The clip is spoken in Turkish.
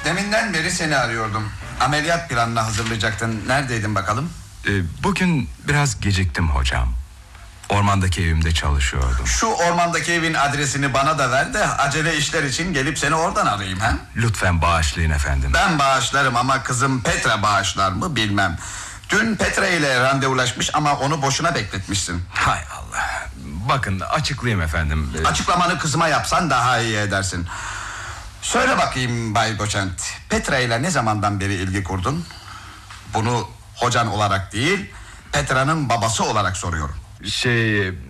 Deminden beri seni arıyordum. Ameliyat planını hazırlayacaktın. Neredeydin bakalım? Bugün biraz geciktim hocam. Ormandaki evimde çalışıyordum. Şu ormandaki evin adresini bana da ver de acele işler için gelip seni oradan arayayım ha? Lütfen bağışlayın efendim. Ben bağışlarım ama kızım Petra bağışlar mı bilmem. Dün Petra ile randevulaşmış ama onu boşuna bekletmişsin. Hay Allah. Bakın açıklayayım efendim. Açıklamanı kızıma yapsan daha iyi edersin. Söyle bakayım Bay Doçent, Petra ile ne zamandan beri ilgi kurdun? Bunu hocan olarak değil, Petra'nın babası olarak soruyorum.